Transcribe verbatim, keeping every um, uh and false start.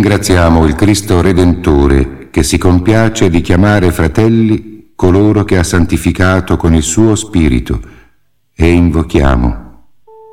ringraziamo il Cristo Redentore, che si compiace di chiamare fratelli coloro che ha santificato con il suo Spirito, e invochiamo: